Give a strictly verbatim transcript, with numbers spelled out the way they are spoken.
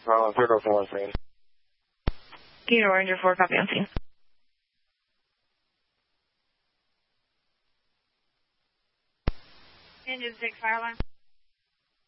Alarm, third open one scene. Gator Ranger four, copy on scene. Engine six, fire alarm.